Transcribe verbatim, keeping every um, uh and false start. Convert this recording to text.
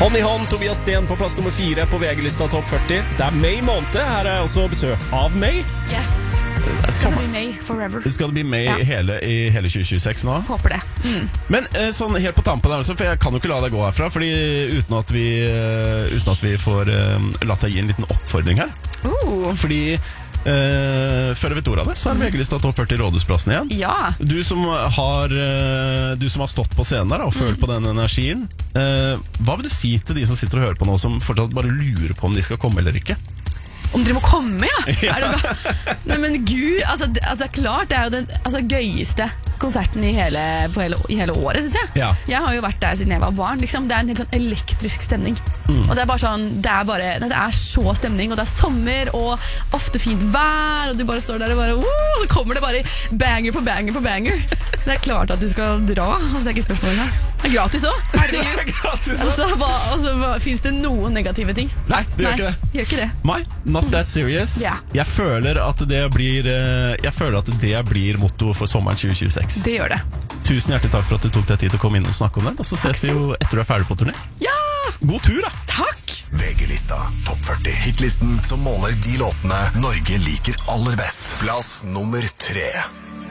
Hånd i hånd, Tobias Sten på plass nummer fire på V G-lista Topp førti. Det er May måned, her er også besøk av May. Yes, det skal bli May forever. Det skal bli May Ja. i, hele, i hele tjue tjueseks nå. Håper det. Mm. Men eh, sånn helt på tampen her også, for jeg kan jo ikke la deg gå herfra, fordi uten at vi, eh, uten at vi får eh, latt deg gi en liten oppfordring her. Uh. Fordi eh, før jeg vet ordet av det, så er V G-lista Topp førti Rådhusplassen igjen. Ja. Du som har, eh, du som har stått på scenen der og følt på den energien, eh, hva vil du si til de som sitter og hører på nå, som fortsatt bare lurer på om de skal komme eller ikke? Om dere må komme, ja, ja. Er det bra? Nei, men gud, altså, det, altså klart det er jo den altså, gøyeste konserten i hele, på hele, i hele året, synes jeg. Ja. Jeg har jo vært der siden jeg var barn, liksom. Det er en helt sånn elektrisk stemning. Mm. Og det er bare sånn, det er bare, det er så stemning, og det er sommer, og ofte fint vær, og du bare står der og bare, uh, så kommer det bare banger på banger på banger. Det er klart at du skal dra, altså det er ikke spørsmål engang. Det er gratis også, herregud. Gratis også. Altså, hva, altså, hva, finnes det noen negative ting? Nei, det gjør Nei, ikke det. gjør ikke det. Mai, not that serious. Ja. Jeg føler at det blir eh, Jeg føler at det blir motto for sommeren tjue tjueseks. Det gjør det. Tusen hjertelig takk for at du tok deg tid til å komme inn og snakke om den. Og så Takk ses vi jo etter du er ferdig på turné. Ja! God tur, da! Takk! V G-lista Topp førti. Hitlisten som måler de låtene Norge liker aller best. Plass nummer tre.